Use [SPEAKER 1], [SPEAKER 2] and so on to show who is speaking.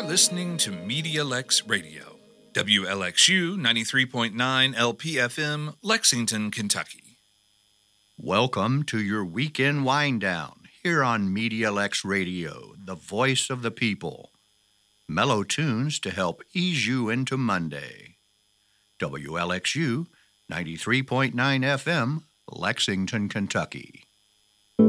[SPEAKER 1] listening to Media Lex Radio, WLXU 93.9 LPFM, Lexington, Kentucky.
[SPEAKER 2] Welcome to your weekend wind down here on Media Lex Radio, the voice of the people. Mellow tunes to help ease you into Monday. WLXU 93.9 FM, Lexington, Kentucky.